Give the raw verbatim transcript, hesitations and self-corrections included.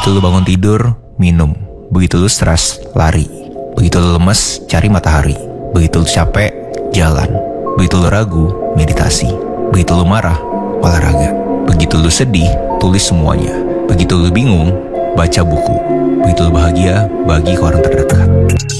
Begitu lu bangun tidur, minum. Begitu lu stres, lari. Begitu lu lemes, cari matahari. Begitu lu capek, jalan. Begitu lu ragu, meditasi. Begitu lu marah, olahraga. Begitu lu sedih, tulis semuanya. Begitu lu bingung, baca buku. Begitu lu bahagia, bagi ke orang terdekat.